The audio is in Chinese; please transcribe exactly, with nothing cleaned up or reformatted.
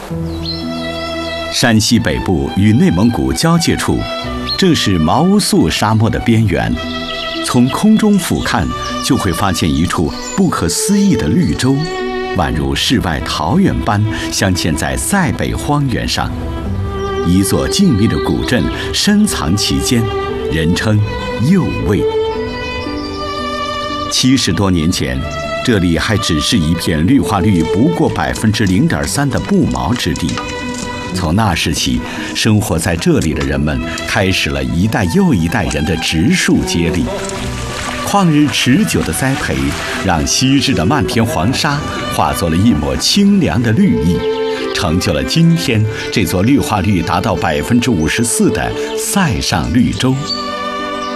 山西北部与内蒙古交界处，正是毛乌素沙漠的边缘。从空中俯瞰，就会发现一处不可思议的绿洲，宛如世外桃源般镶嵌在塞北荒原上。一座静谧的古镇深藏其间，人称右卫。七十多年前，这里还只是一片绿化率不过百分之零点三的不毛之地。从那时起，生活在这里的人们开始了一代又一代人的植树接力。旷日持久的栽培，让昔日的漫天黄沙化作了一抹清凉的绿意，成就了今天这座绿化率达到百分之五十四的塞上绿洲。